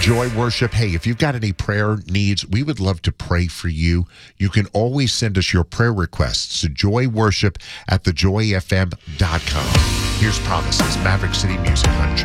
Joy Worship. Hey, if you've got any prayer needs, we would love to pray for you. You can always send us your prayer requests to joyworship@thejoyfm.com. Here's Promises, Maverick City Music on